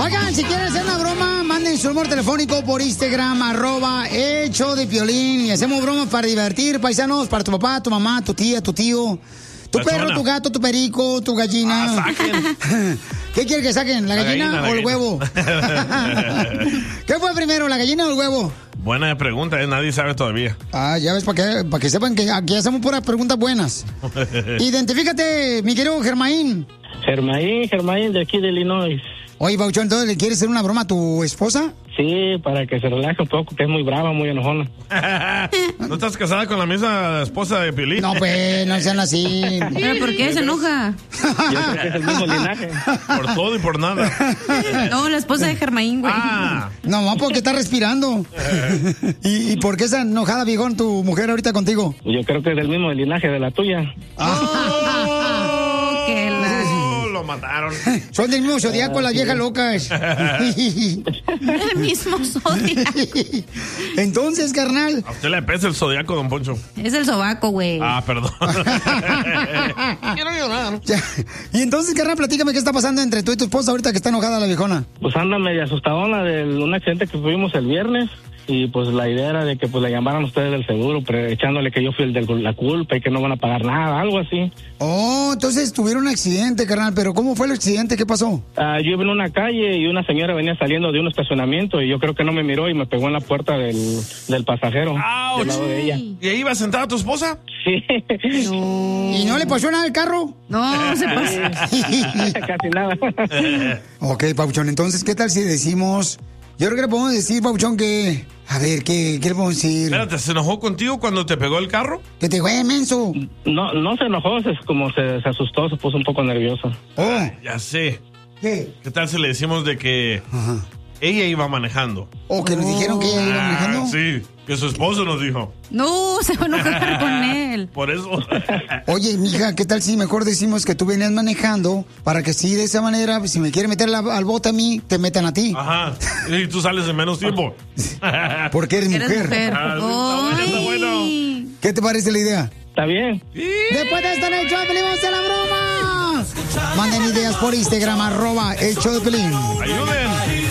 Oigan, si quieren hacer una broma, manden su número telefónico por Instagram, @el show de Piolín. Y hacemos bromas para divertir, paisanos, para tu papá, tu mamá, tu tía, tu tío, tu perro, tu gato, tu perico, tu gallina. Saquen. ¿Qué quieren que saquen? ¿La gallina o el huevo? ¿Qué fue primero, la gallina o el huevo? Buena pregunta, nadie sabe todavía. Ah, ya ves, para que sepan que aquí hacemos puras preguntas buenas. Identifícate, mi querido Germaín. Germaín, de aquí de Illinois. Oye, Pauchón, ¿entonces le quieres hacer una broma a tu esposa? Sí, para que se relaje un poco, que es muy brava, muy enojona. ¿No estás casada con la misma esposa de Piolín? No, pues, no sean así. ¿Pero por qué se enoja? Yo creo que es el mismo linaje. Por todo y por nada. No, la esposa de Germaín, güey. No, porque está respirando. ¿Y por qué está enojada, viejón, tu mujer ahorita contigo? Yo creo que es del mismo linaje de la tuya. Lo mataron. Son del mismo zodiaco las viejas locas. El mismo zodiaco. Entonces, carnal. A usted le pesa el zodiaco, don Poncho. Es el sobaco, güey. Ah, perdón. Quiero llorar. Y entonces, carnal, platícame qué está pasando entre tú y tu esposa ahorita que está enojada la viejona. Pues anda media asustadona de un accidente que tuvimos el viernes. Y pues la idea era de que pues le llamaran ustedes del seguro, echándole que yo fui el de la culpa y que no van a pagar nada, algo así. Oh, entonces tuvieron un accidente, carnal, pero ¿cómo fue el accidente? ¿Qué pasó? Yo iba en una calle y una señora venía saliendo de un estacionamiento y yo creo que no me miró y me pegó en la puerta del pasajero. ¡Auch! Del lado de ella. ¿Y ahí iba sentada tu esposa? Sí. ¿Y no le pasó nada al carro? No, se pasa. Casi nada. Ok, Pauchón, entonces, ¿qué tal si decimos... Yo creo que le podemos decir, Pauchón, que... A ver, ¿qué le podemos decir? Espérate, ¿se enojó contigo cuando te pegó el carro? Que te güey, menso. No se enojó, se asustó, se puso un poco nervioso. Oh. Ya sé. ¿Qué? ¿Qué tal si le decimos de que ella iba manejando? ¿O que nos dijeron que ella iba manejando? Sí, que su esposo nos dijo. No, se va a enojar con él. Por eso. Oye, mija, ¿qué tal si mejor decimos que tú venías manejando para que si de esa manera, si me quiere meter al bote a mí, te metan a ti? Ajá. Y tú sales en menos tiempo. Porque eres mujer. Está bueno. ¿Qué te parece la idea? Está bien. Después de esto en el show de Pelín, vamos a la broma. Manden ideas por Instagram, @el show de Pelín. Ayuden.